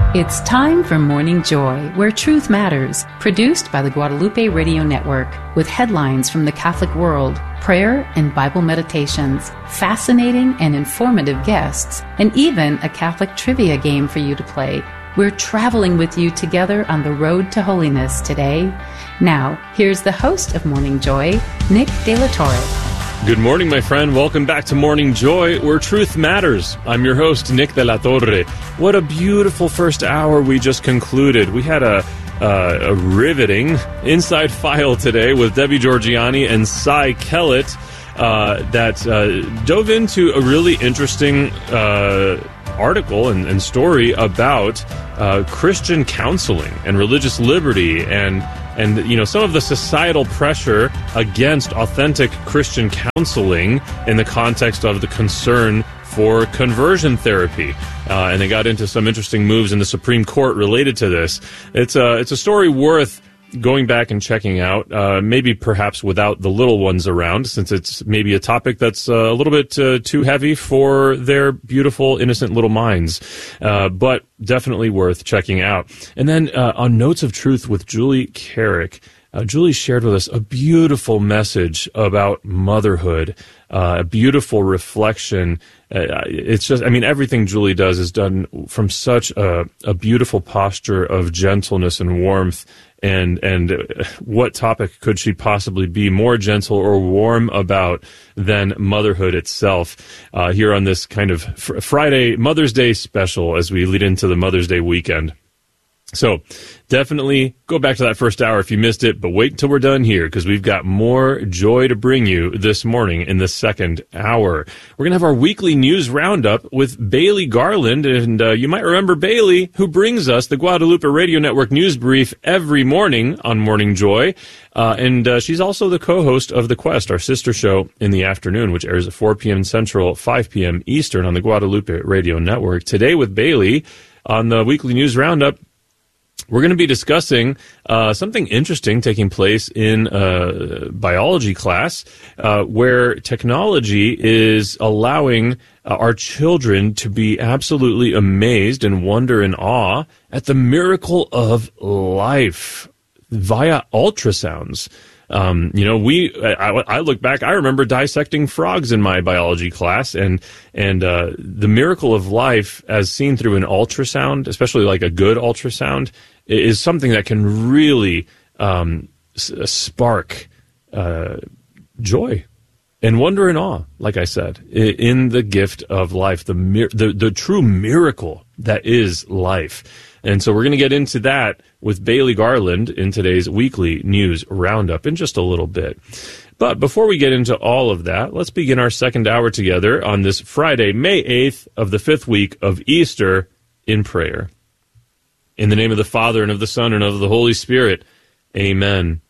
It's time for Morning Joy, where truth matters, produced by the Guadalupe Radio Network, with headlines from the Catholic world, prayer and Bible meditations, fascinating and informative guests, and even a Catholic trivia game for you to play. We're traveling with you together on the road to holiness today. Now, here's the host of Morning Joy, Nick De La Torre. Good morning, my friend. Welcome back to Morning Joy, where truth matters. I'm your host, Nick De La Torre. What a beautiful first hour we just concluded. We had a riveting Inside File today with Debbie Georgiani and Cy Kellett that dove into a really interesting article and story about Christian counseling and religious liberty and you know, some of the societal pressure against authentic Christian counseling in the context of the concern for conversion therapy. And they got into some interesting moves in the Supreme Court related to this. It's a story worth going back and checking out, maybe perhaps without the little ones around, since it's maybe a topic that's a little bit too heavy for their beautiful, innocent little minds, but definitely worth checking out. And then on Notes of Truth with Julie Carrick, Julie shared with us a beautiful message about motherhood, a beautiful reflection. It's just, I mean, everything Julie does is done from such a beautiful posture of gentleness and warmth. And what topic could she possibly be more gentle or warm about than motherhood itself? Here on this kind of Friday Mother's Day special as we lead into the Mother's Day weekend. So definitely go back to that first hour if you missed it, but wait until we're done here because we've got more joy to bring you this morning in the second hour. We're going to have our weekly news roundup with Bailey Garland, and you might remember Bailey, who brings us the Guadalupe Radio Network news brief every morning on Morning Joy, and she's also the co-host of The Quest, our sister show in the afternoon, which airs at 4 p.m. Central, 5 p.m. Eastern on the Guadalupe Radio Network. Today with Bailey on the weekly news roundup, we're going to be discussing something interesting taking place in biology class where technology is allowing our children to be absolutely amazed and wonder and awe at the miracle of life via ultrasounds. You know, I look back, I remember dissecting frogs in my biology class, and the miracle of life as seen through an ultrasound, especially like a good ultrasound, is something that can really spark joy and wonder and awe, like I said, in the gift of life, the true miracle that is life. And so we're going to get into that with Bailey Garland in today's weekly news roundup in just a little bit. But before we get into all of that, let's begin our second hour together on this Friday, May 8th of the fifth week of Easter in prayer. In the name of the Father, and of the Son, and of the Holy Spirit, amen.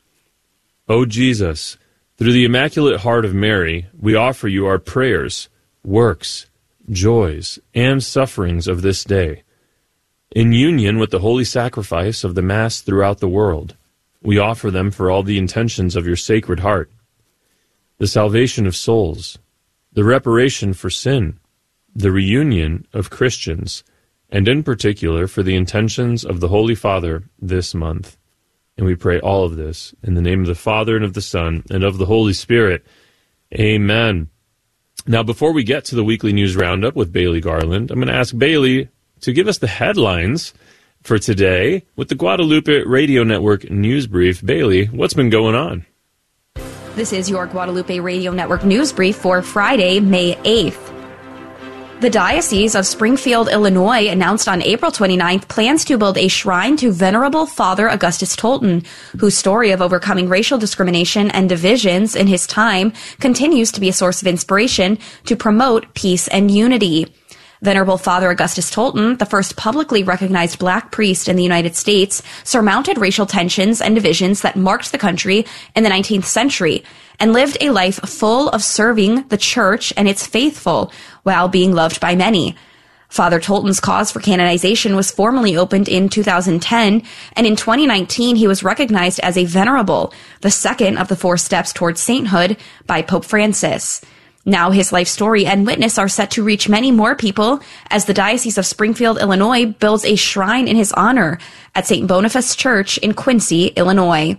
O Jesus, through the Immaculate Heart of Mary, we offer you our prayers, works, joys, and sufferings of this day. In union with the holy sacrifice of the Mass throughout the world, we offer them for all the intentions of your Sacred Heart, the salvation of souls, the reparation for sin, the reunion of Christians, and in particular for the intentions of the Holy Father this month. And we pray all of this in the name of the Father, and of the Son, and of the Holy Spirit. Amen. Now, before we get to the weekly news roundup with Bailey Garland, I'm going to ask Bailey to give us the headlines for today with the Guadalupe Radio Network news brief. Bailey, what's been going on? This is your Guadalupe Radio Network news brief for Friday, May 8th. The Diocese of Springfield, Illinois, announced on April 29th plans to build a shrine to Venerable Father Augustus Tolton, whose story of overcoming racial discrimination and divisions in his time continues to be a source of inspiration to promote peace and unity. Venerable Father Augustus Tolton, the first publicly recognized black priest in the United States, surmounted racial tensions and divisions that marked the country in the 19th century and lived a life full of serving the Church and its faithful while being loved by many. Father Tolton's cause for canonization was formally opened in 2010, and in 2019 he was recognized as a venerable, the second of the 4 steps towards sainthood, by Pope Francis. Now his life story and witness are set to reach many more people as the Diocese of Springfield, Illinois builds a shrine in his honor at St. Boniface Church in Quincy, Illinois.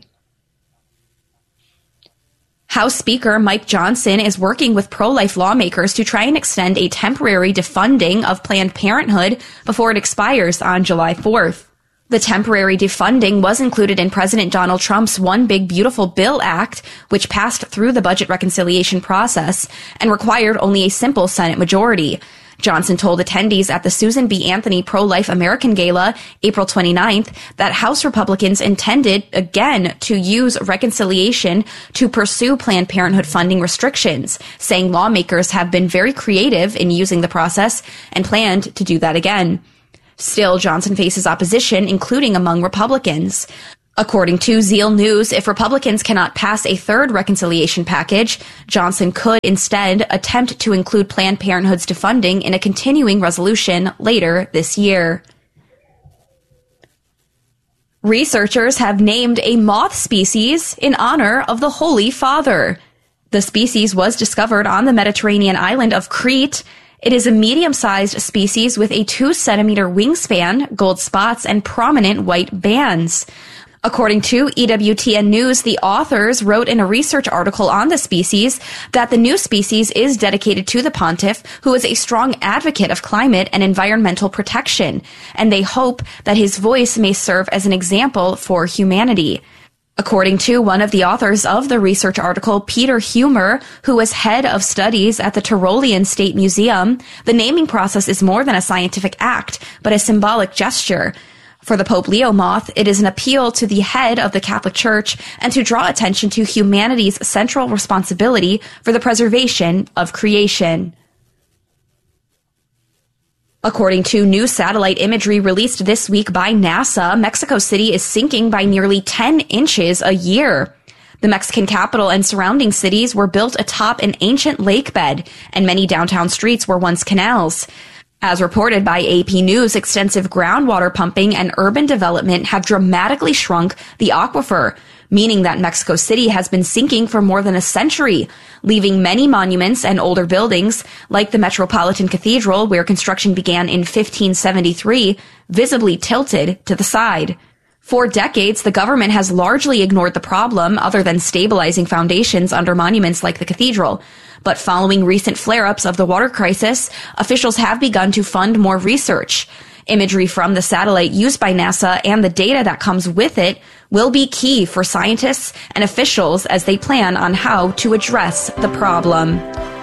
House Speaker Mike Johnson is working with pro-life lawmakers to try and extend a temporary defunding of Planned Parenthood before it expires on July 4th. The temporary defunding was included in President Donald Trump's One Big Beautiful Bill Act, which passed through the budget reconciliation process and required only a simple Senate majority. Johnson told attendees at the Susan B. Anthony Pro-Life American Gala, April 29th, that House Republicans intended, again, to use reconciliation to pursue Planned Parenthood funding restrictions, saying lawmakers have been very creative in using the process and planned to do that again. Still, Johnson faces opposition, including among Republicans. According to Zeal News, if Republicans cannot pass a third reconciliation package, Johnson could instead attempt to include Planned Parenthood's defunding in a continuing resolution later this year. Researchers have named a moth species in honor of the Holy Father. The species was discovered on the Mediterranean island of Crete. It is a medium-sized species with a 2-centimeter wingspan, gold spots, and prominent white bands. According to EWTN News, the authors wrote in a research article on the species that the new species is dedicated to the pontiff, who is a strong advocate of climate and environmental protection, and they hope that his voice may serve as an example for humanity. According to one of the authors of the research article, Peter Humer, who was head of studies at the Tyrolean State Museum, the naming process is more than a scientific act, but a symbolic gesture. For the Pope Leo moth, it is an appeal to the head of the Catholic Church and to draw attention to humanity's central responsibility for the preservation of creation. According to new satellite imagery released this week by NASA, Mexico City is sinking by nearly 10 inches a year. The Mexican capital and surrounding cities were built atop an ancient lake bed, and many downtown streets were once canals. As reported by AP News, extensive groundwater pumping and urban development have dramatically shrunk the aquifer, meaning that Mexico City has been sinking for more than a century, leaving many monuments and older buildings, like the Metropolitan Cathedral, where construction began in 1573, visibly tilted to the side. For decades, the government has largely ignored the problem, other than stabilizing foundations under monuments like the cathedral. But following recent flare-ups of the water crisis, officials have begun to fund more research. Imagery from the satellite used by NASA and the data that comes with it will be key for scientists and officials as they plan on how to address the problem.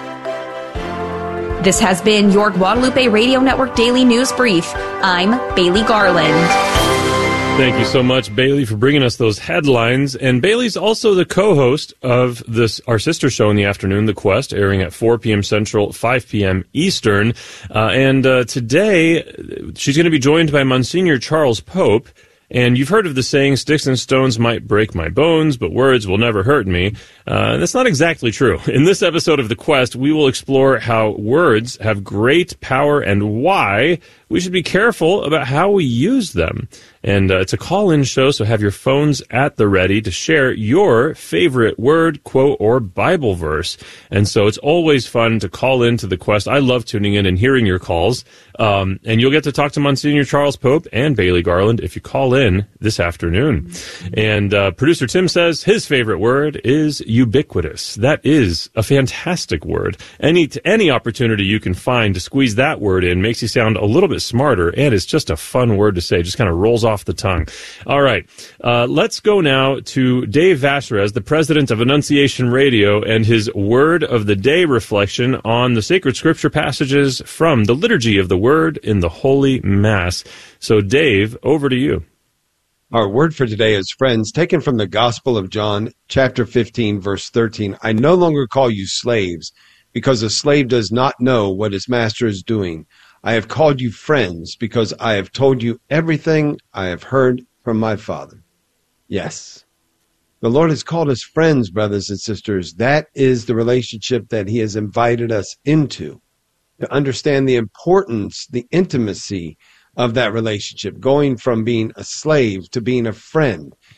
This has been your Guadalupe Radio Network Daily News Brief. I'm Bailey Garland. Thank you so much, Bailey, for bringing us those headlines. And Bailey's also the co-host of our sister show in the afternoon, The Quest, airing at 4 p.m. Central, 5 p.m. Eastern. Today, she's going to be joined by Monsignor Charles Pope. And you've heard of the saying, sticks and stones might break my bones, but words will never hurt me. That's not exactly true. In this episode of The Quest, we will explore how words have great power and why we should be careful about how we use them. And it's a call-in show, so have your phones at the ready to share your favorite word, quote, or Bible verse. And so it's always fun to call into The Quest. I love tuning in and hearing your calls. And you'll get to talk to Monsignor Charles Pope and Bailey Garland if you call in this afternoon. And producer Tim says his favorite word is ubiquitous. That is a fantastic word. Any opportunity you can find to squeeze that word in makes you sound a little bit smarter, and it's just a fun word to say. Just kind of rolls off the tongue. All right. Let's go now to Dave Vacherez, the president of Annunciation Radio, and his Word of the Day reflection on the sacred scripture passages from the Liturgy of the Word in the Holy Mass. So, Dave, over to you. Our word for today is, friends, taken from the Gospel of John, chapter 15, verse 13. I no longer call you slaves, because a slave does not know what his master is doing. I have called you friends, because I have told you everything I have heard from my Father. Yes, the Lord has called us friends, brothers and sisters. That is the relationship that he has invited us into. To understand the importance, the intimacy of that relationship, going from being a slave to being a friend.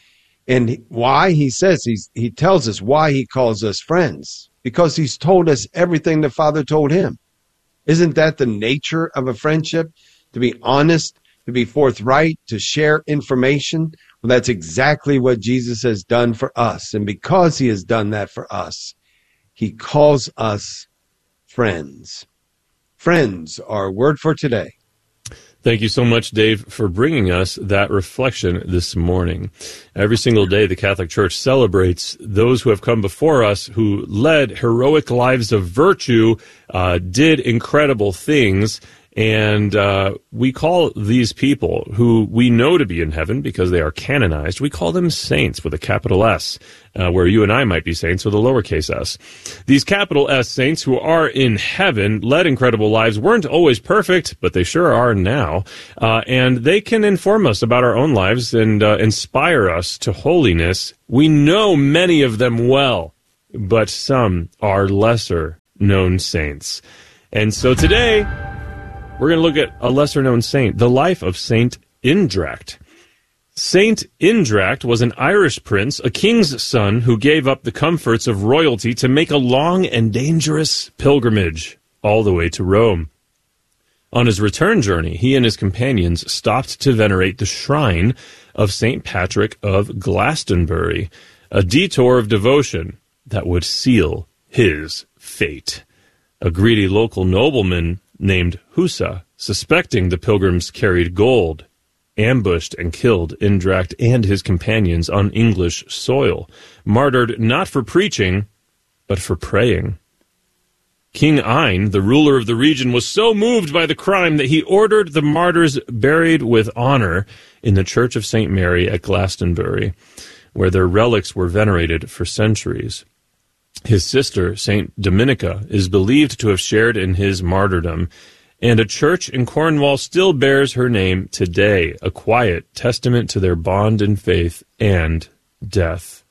And why? He says, he tells us why he calls us friends, because he's told us everything the Father told him. Isn't that the nature of a friendship? To be honest, to be forthright, to share information? Well, that's exactly what Jesus has done for us. And because he has done that for us, he calls us friends. Friends, our word for today. Thank you so much, Dave, for bringing us that reflection this morning. Every single day, the Catholic Church celebrates those who have come before us, who led heroic lives of virtue, did incredible things, and we call these people, who we know to be in heaven because they are canonized, we call them saints with a capital S, where you and I might be saints with a lowercase s. These capital S saints who are in heaven, led incredible lives, weren't always perfect, but they sure are now, and they can inform us about our own lives and inspire us to holiness. We know many of them well, but some are lesser known saints. And so today, we're going to look at a lesser-known saint, the life of Saint Indrecht. Saint Indrecht was an Irish prince, a king's son, who gave up the comforts of royalty to make a long and dangerous pilgrimage all the way to Rome. On his return journey, he and his companions stopped to venerate the shrine of St. Patrick of Glastonbury, a detour of devotion that would seal his fate. A greedy local nobleman named Husa, suspecting the pilgrims carried gold, ambushed and killed Indrecht and his companions on English soil, martyred not for preaching, but for praying. King Ein, the ruler of the region, was so moved by the crime that he ordered the martyrs buried with honor in the Church of St. Mary at Glastonbury, where their relics were venerated for centuries. His sister, St. Dominica, is believed to have shared in his martyrdom, and a church in Cornwall still bears her name today, a quiet testament to their bond in faith and death.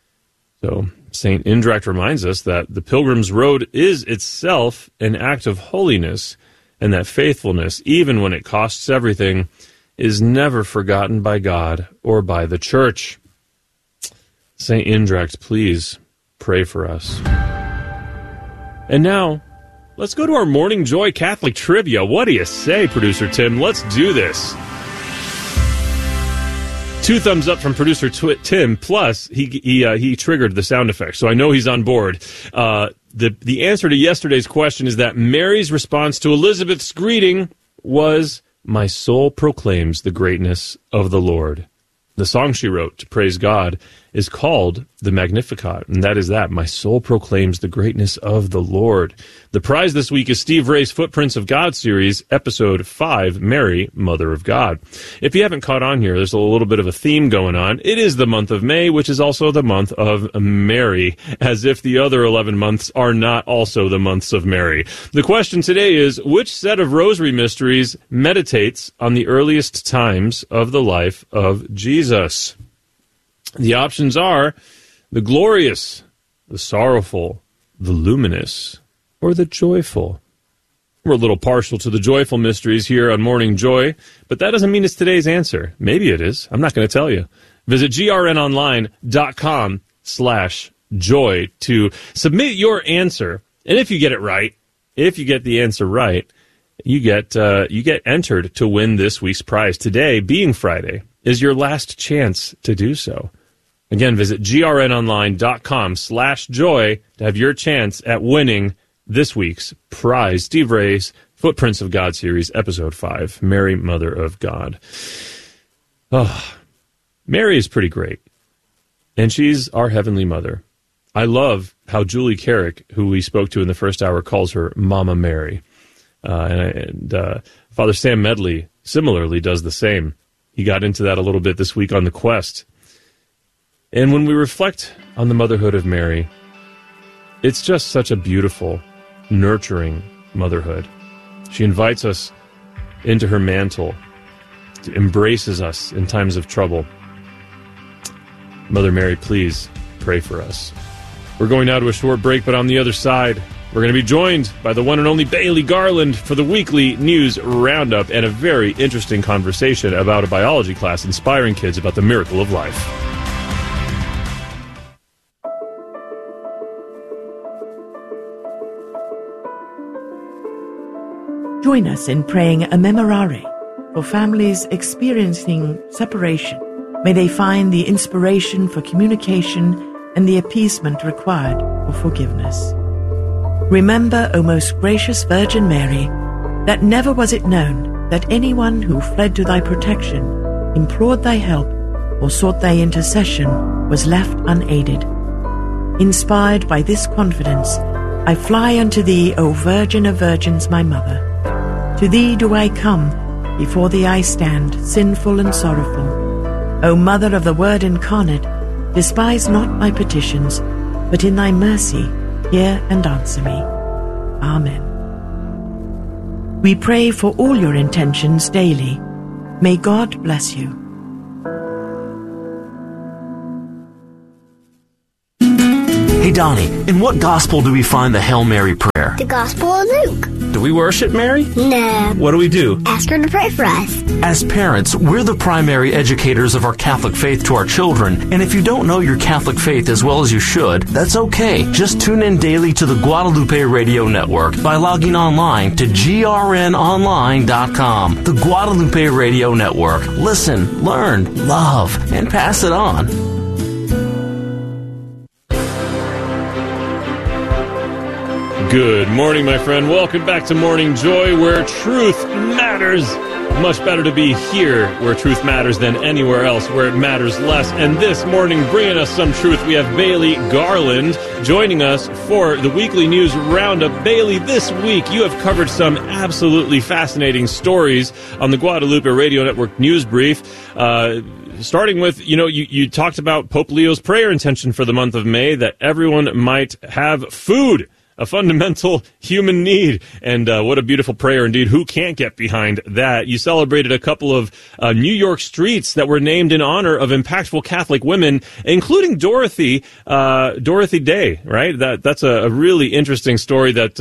So, St. Indrecht reminds us that the Pilgrim's Road is itself an act of holiness, and that faithfulness, even when it costs everything, is never forgotten by God or by the Church. St. Indrecht, please pray for us. And now, let's go to our Morning Joy Catholic Trivia. What do you say, Producer Tim? Let's do this. 2 thumbs up from Producer Tim, plus he triggered the sound effect, so I know he's on board. The answer to yesterday's question is that Mary's response to Elizabeth's greeting was, "My soul proclaims the greatness of the Lord." The song she wrote to praise God is called the Magnificat, and that is that. My soul proclaims the greatness of the Lord. The prize this week is Steve Ray's Footprints of God series, Episode 5, Mary, Mother of God. If you haven't caught on here, there's a little bit of a theme going on. It is the month of May, which is also the month of Mary, as if the other 11 months are not also the months of Mary. The question today is, which set of rosary mysteries meditates on the earliest times of the life of Jesus? The options are the glorious, the sorrowful, the luminous, or the joyful. We're a little partial to the joyful mysteries here on Morning Joy, but that doesn't mean it's today's answer. Maybe it is. I'm not going to tell you. Visit grnonline.com/joy to submit your answer. And if you get it right, if you get the answer right, you get entered to win this week's prize. Today, being Friday, is your last chance to do so. Again, visit grnonline.com/joy to have your chance at winning this week's prize, Steve Ray's Footprints of God series, Episode 5, Mary, Mother of God. Oh, Mary is pretty great, and she's our Heavenly Mother. I love how Julie Carrick, who we spoke to in the first hour, calls her Mama Mary. And Father Sam Medley similarly does the same. He got into that a little bit this week on The Quest. And when we reflect on the motherhood of Mary, it's just such a beautiful, nurturing motherhood. She invites us into her mantle, embraces us in times of trouble. Mother Mary, please pray for us. We're going now to a short break, but on the other side, we're going to be joined by the one and only Bailey Garland for the weekly news roundup and a very interesting conversation about a biology class inspiring kids about the miracle of life. join us in praying a memorare for families experiencing separation. May they find the inspiration for communication and the appeasement required for forgiveness. Remember, O most gracious Virgin Mary, that never was it known that anyone who fled to thy protection, implored thy help, or sought thy intercession was left unaided. Inspired by this confidence, I fly unto thee, O Virgin of Virgins, my Mother. To thee do I come, before thee I stand, sinful and sorrowful. O Mother of the Word incarnate, despise not my petitions, but in thy mercy hear and answer me. Amen. We pray for all your intentions daily. May God bless you. Hey Donnie, in what gospel do we find the Hail Mary prayer? The Gospel of Luke. Do we worship Mary? No. What do we do? Ask her to pray for us. As parents, we're the primary educators of our Catholic faith to our children, and if you don't know your Catholic faith as well as you should, that's okay. Just tune in daily to the Guadalupe Radio Network by logging online to grnonline.com. The Guadalupe Radio Network. Listen, learn, love, and pass it on. Good morning, my friend. Welcome back to Morning Joy, where truth matters. Much better to be here where truth matters than anywhere else where it matters less. And this morning, bringing us some truth, we have Bailey Garland joining us for the weekly news roundup. Bailey, this week you have covered some absolutely fascinating stories on the Guadalupe Radio Network News Brief. Starting with, you talked about Pope Leo's prayer intention for the month of May, that everyone might have food. A fundamental human need. And what a beautiful prayer indeed. Who can't get behind that? You celebrated a couple of New York streets that were named in honor of impactful Catholic women, including Dorothy Day, right? That's a really interesting story that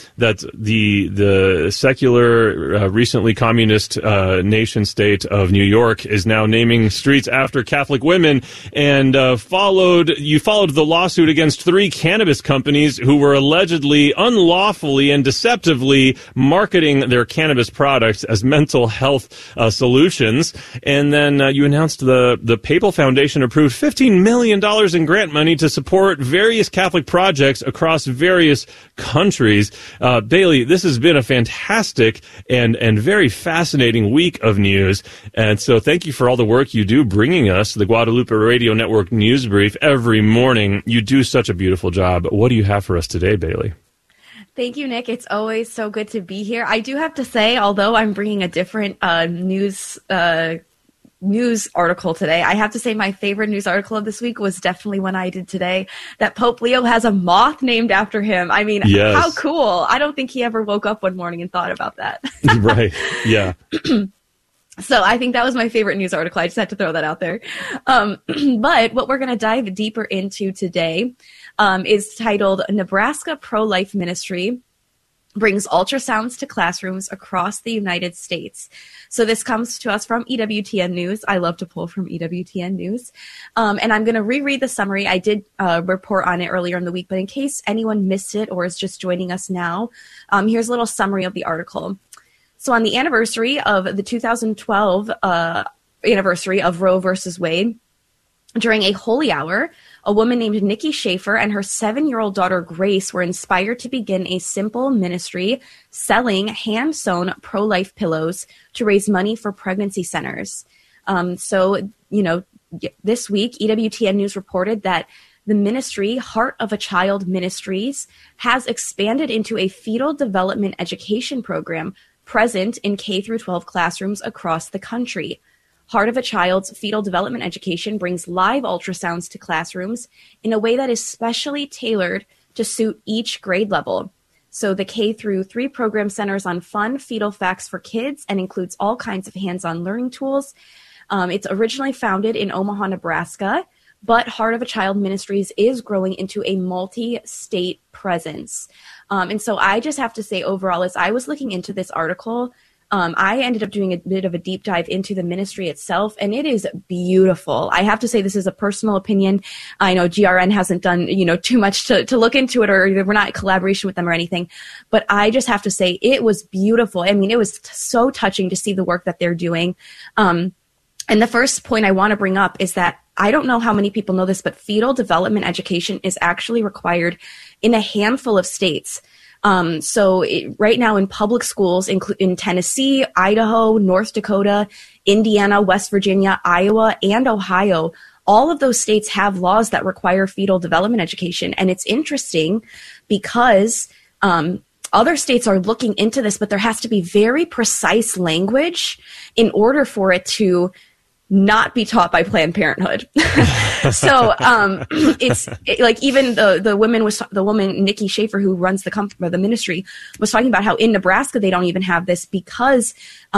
the secular, recently communist nation state of New York is now naming streets after Catholic women, and you followed the lawsuit against 3 cannabis companies who were allegedly unlawfully and deceptively marketing their cannabis products as mental health solutions. And then you announced the Papal Foundation approved $15 million in grant money to support various Catholic projects across various countries. Bailey, this has been a fantastic and very fascinating week of news. And so thank you for all the work you do bringing us the Guadalupe Radio Network News Brief every morning. You do such a beautiful job. What do you have for us today, Bailey? Thank you, Nick. It's always so good to be here. I do have to say, although I'm bringing a different news article today, I have to say my favorite news article of this week was definitely one I did today, that Pope Leo has a moth named after him. I mean, yes. How cool. I don't think he ever woke up one morning and thought about that. Right, yeah. So I think that was my favorite news article. I just had to throw that out there. But what we're going to dive deeper into today is titled Nebraska Pro-Life Ministry Brings Ultrasounds to Classrooms Across the United States. So this comes to us from EWTN News. I love to pull from EWTN News. And I'm going to reread the summary. I did report on it earlier in the week, but in case anyone missed it or is just joining us now, here's a little summary of the article. So on the anniversary of the 2012 anniversary of Roe versus Wade, during a holy hour, a woman named Nikki Schaefer and her 7-year-old daughter Grace were inspired to begin a simple ministry selling hand-sewn pro-life pillows to raise money for pregnancy centers. This week, EWTN News reported that the ministry, Heart of a Child Ministries, has expanded into a fetal development education program present in K-12 classrooms across the country. Heart of a Child's fetal development education brings live ultrasounds to classrooms in a way that is specially tailored to suit each grade level. So the K-3 program centers on fun fetal facts for kids and includes all kinds of hands-on learning tools. It's originally founded in Omaha, Nebraska, but Heart of a Child Ministries is growing into a multi-state presence. And so I just have to say overall, as I was looking into this article, I ended up doing a bit of a deep dive into the ministry itself, and it is beautiful. I have to say, this is a personal opinion. I know GRN hasn't done, too much to look into it, or we're not in collaboration with them or anything, but I just have to say it was beautiful. I mean, it was so touching to see the work that they're doing. And the first point I want to bring up is that I don't know how many people know this, but fetal development education is actually required in a handful of states. Right now in public schools in Tennessee, Idaho, North Dakota, Indiana, West Virginia, Iowa, and Ohio, all of those states have laws that require fetal development education. And it's interesting because other states are looking into this, but there has to be very precise language in order for it to not be taught by Planned Parenthood. So it's like even the woman Nikki Schaefer, who runs the ministry, was talking about how in Nebraska they don't even have this because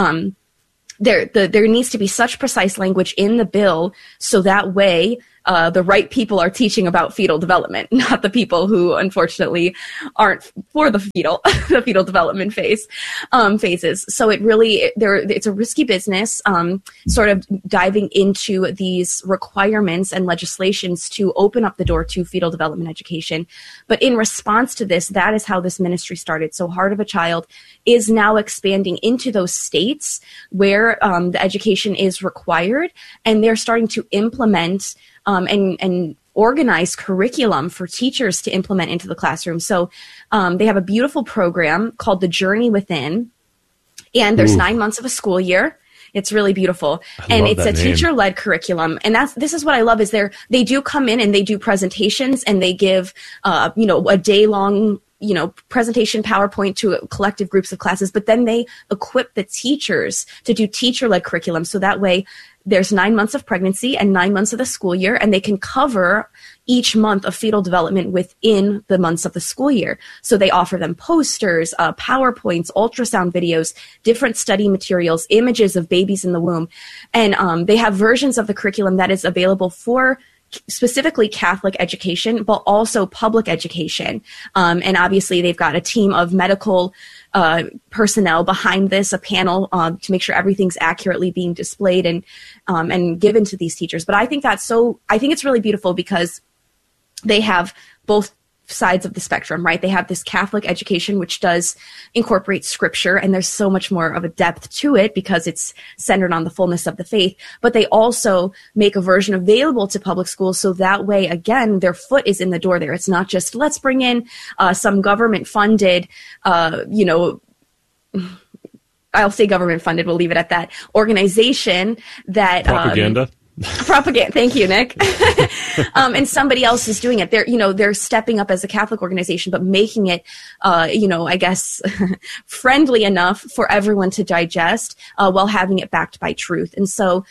there needs to be such precise language in the bill so that way the right people are teaching about fetal development, not the people who unfortunately aren't for the fetal development phases. So it's a risky business, sort of diving into these requirements and legislations to open up the door to fetal development education. But in response to this, that is how this ministry started. So Heart of a Child is now expanding into those states where the education is required, and they're starting to implement and organize curriculum for teachers to implement into the classroom. So they have a beautiful program called The Journey Within, and there's 9 months of a school year. It's really beautiful. And it's a teacher-led curriculum. And this is what I love is they do come in and they do presentations, and they give, a day-long, presentation PowerPoint to collective groups of classes, but then they equip the teachers to do teacher-led curriculum. So that way there's 9 months of pregnancy and 9 months of the school year, and they can cover each month of fetal development within the months of the school year. So they offer them posters, PowerPoints, ultrasound videos, different study materials, images of babies in the womb. And they have versions of the curriculum that is available for specifically Catholic education, but also public education. And obviously they've got a team of medical personnel behind this, a panel to make sure everything's accurately being displayed and given to these teachers. But I think it's really beautiful because they have both sides of the spectrum, right? They have this Catholic education, which does incorporate scripture, and there's so much more of a depth to it because it's centered on the fullness of the faith. But they also make a version available to public schools, so that way, again, their foot is in the door there. It's not just, let's bring in some government-funded, I'll say government-funded, we'll leave it at that, organization that... Propaganda? Propaganda. Thank you, Nick. And somebody else is doing it. They're stepping up as a Catholic organization, but making it, I guess, friendly enough for everyone to digest while having it backed by truth. And so,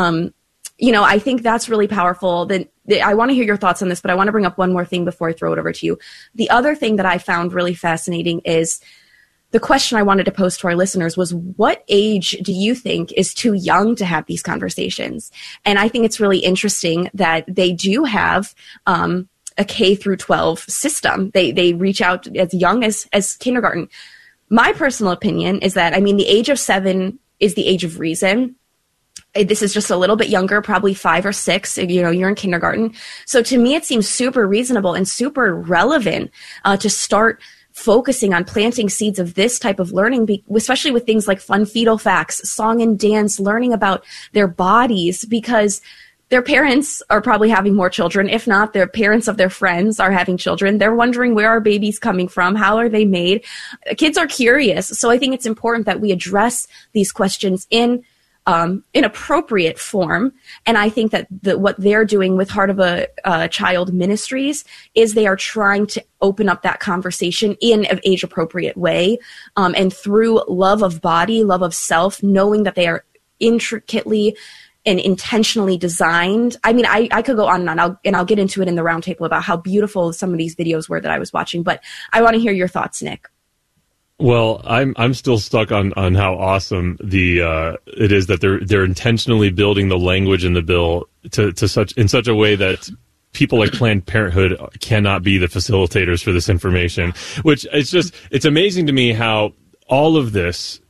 I think that's really powerful. I want to hear your thoughts on this, but I want to bring up one more thing before I throw it over to you. The other thing that I found really fascinating is the question I wanted to pose to our listeners was, what age do you think is too young to have these conversations? And I think it's really interesting that they do have a K through 12 system. They reach out as young as kindergarten. My personal opinion is that, the age of 7 is the age of reason. This is just a little bit younger, probably 5 or 6. You're in kindergarten. So to me, it seems super reasonable and super relevant to start focusing on planting seeds of this type of learning, especially with things like fun fetal facts, song and dance, learning about their bodies, because their parents are probably having more children. If not, their parents of their friends are having children. They're wondering, where are babies coming from? How are they made? Kids are curious. So I think it's important that we address these questions in appropriate form. And I think that what they're doing with Heart of a Child Ministries is they are trying to open up that conversation in an age-appropriate way, and through love of body, love of self, knowing that they are intricately and intentionally designed. I could go on and I'll get into it in the roundtable about how beautiful some of these videos were that I was watching, but I want to hear your thoughts, Nick. Well, I'm still stuck on how awesome it is that they're intentionally building the language in the bill in such a way that people like Planned Parenthood cannot be the facilitators for this information. Which it's amazing to me how all of this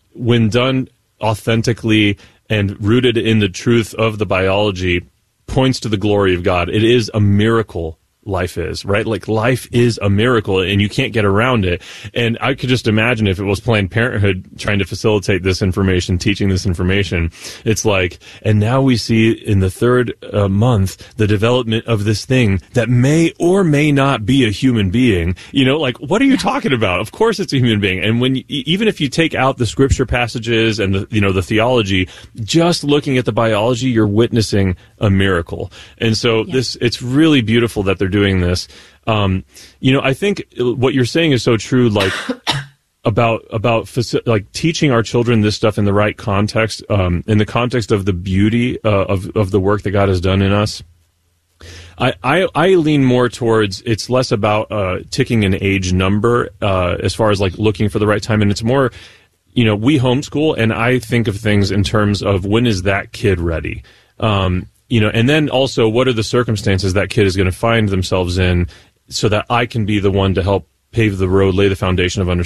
when done authentically and rooted in the truth of the biology, points to the glory of God. It is a miracle. Life is, right? Like, life is a miracle, and you can't get around it. And I could just imagine if it was Planned Parenthood trying to facilitate this information, teaching this information, it's like, and now we see in the third month the development of this thing that may or may not be a human being. You know, like, what are you talking about? Of course it's a human being. And when even if you take out the scripture passages and the theology, just looking at the biology, you're witnessing a miracle. And so it's really beautiful that they're doing this. I think what you're saying is so true, like about like teaching our children this stuff in the right context, in the context of the beauty of the work that God has done in us. I lean more towards, it's less about ticking an age number as far as like looking for the right time, and it's more, we homeschool, and I think of things in terms of when is that kid ready. And then also, what are the circumstances that kid is going to find themselves in, so that I can be the one to help pave the road, lay the foundation of understanding